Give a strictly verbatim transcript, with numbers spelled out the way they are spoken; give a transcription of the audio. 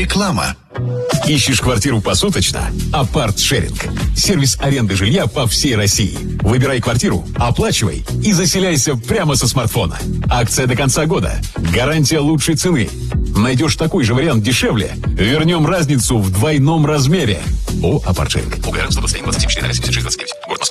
Реклама. Ищешь квартиру посуточно? Апарт-шеринг. Сервис аренды жилья по всей России. Выбирай квартиру, оплачивай и заселяйся прямо со смартфона. Акция до конца года. Гарантия лучшей цены. Найдешь такой же вариант дешевле? Вернем разницу в двойном размере. О, апарт-шеринг. УГР сто двадцать один двадцать семь четыре семьдесят шесть двадцать девять. Город Москва.